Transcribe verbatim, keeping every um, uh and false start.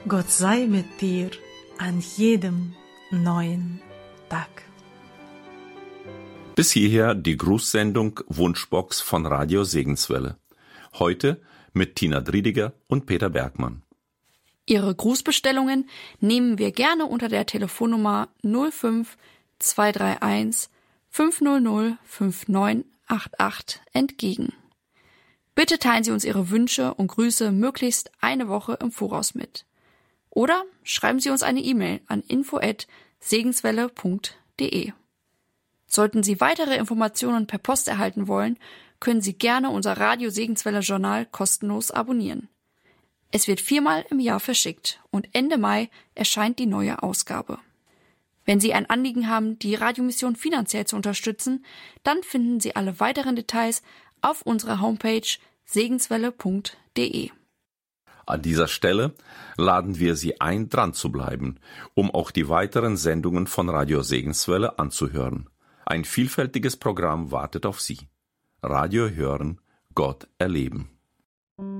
Gott sei mit dir an jedem neuen Tag. Bis hierher die Grußsendung Wunschbox von Radio Segenswelle. Heute mit Tina Driediger und Peter Bergmann. Ihre Grußbestellungen nehmen wir gerne unter der Telefonnummer null fünf zwei drei eins fünf null null fünf neun acht acht entgegen. Bitte teilen Sie uns Ihre Wünsche und Grüße möglichst eine Woche im Voraus mit. Oder schreiben Sie uns eine E-Mail an info at segenswelle punkt de. Sollten Sie weitere Informationen per Post erhalten wollen, können Sie gerne unser Radio Segenswelle Journal kostenlos abonnieren. Es wird viermal im Jahr verschickt und Ende Mai erscheint die neue Ausgabe. Wenn Sie ein Anliegen haben, die Radiomission finanziell zu unterstützen, dann finden Sie alle weiteren Details auf unserer Homepage segenswelle punkt de. An dieser Stelle laden wir Sie ein, dran zu bleiben, um auch die weiteren Sendungen von Radio Segenswelle anzuhören. Ein vielfältiges Programm wartet auf Sie. Radio hören, Gott erleben.